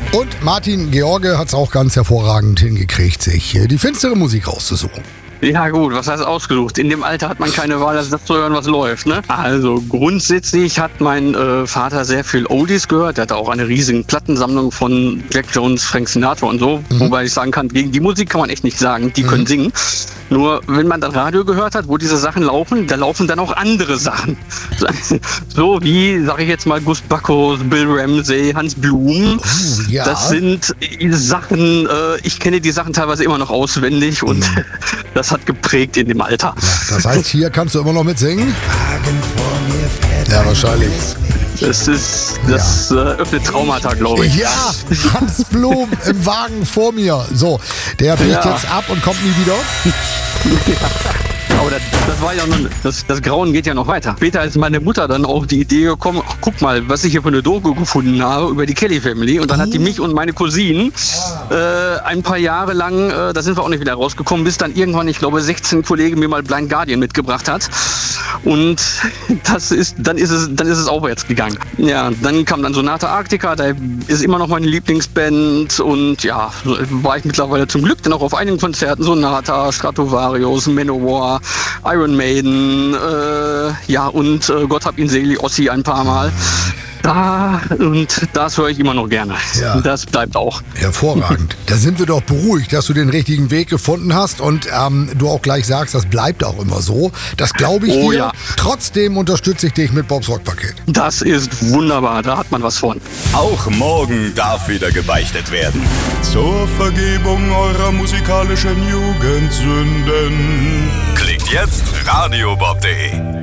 Und Martin George hat es auch ganz hervorragend hingekriegt, sich die finstere Musik rauszusuchen. Ja gut, was heißt ausgesucht? In dem Alter hat man keine Wahl, als das zu hören, was läuft, ne? Also grundsätzlich hat mein Vater sehr viel Oldies gehört. Er hatte auch eine riesige Plattensammlung von Jack Jones, Frank Sinatra und so. Wobei ich sagen kann, gegen die Musik kann man echt nicht sagen, die können singen. Nur wenn man dann Radio gehört hat, wo diese Sachen laufen, da laufen dann auch andere Sachen. So wie, sag ich jetzt mal, Gus Backos, Bill Ramsey, Hans Blum. Ja. Das sind Sachen, ich kenne die Sachen teilweise immer noch auswendig und das hat geprägt in dem Alter. Ja, das heißt, hier kannst du immer noch mitsingen? Ja, wahrscheinlich. Das öffnet Traumata, glaube ich. Ja, Hans Blum im Wagen vor mir. So, der bricht jetzt ab und kommt nie wieder. Aber das war ja noch, das Grauen geht ja noch weiter. Später ist meine Mutter dann auf die Idee gekommen, guck mal, was ich hier für eine Doku gefunden habe über die Kelly Family. Und dann hat die mich und meine Cousinen ein paar Jahre lang, da sind wir auch nicht wieder rausgekommen, bis dann irgendwann, ich glaube, 16 Kollegen mir mal Blind Guardian mitgebracht hat. Und dann ist es aufwärts gegangen. Ja, dann kam dann Sonata Arctica, da ist immer noch meine Lieblingsband. Und ja, war ich mittlerweile zum Glück dann auch auf einigen Konzerten. Sonata, Stratovarius, Manowar, Iron Maiden, und Gott hab ihn selig, Ossi ein paar Mal. Und das höre ich immer noch gerne. Ja. Das bleibt auch. Hervorragend. Da sind wir doch beruhigt, dass du den richtigen Weg gefunden hast und du auch gleich sagst, das bleibt auch immer so. Das glaube ich dir. Ja. Trotzdem unterstütze ich dich mit Bobs Rockpaket. Das ist wunderbar, da hat man was von. Auch morgen darf wieder gebeichtet werden. Zur Vergebung eurer musikalischen Jugendsünden. Klickt jetzt radiobob.de.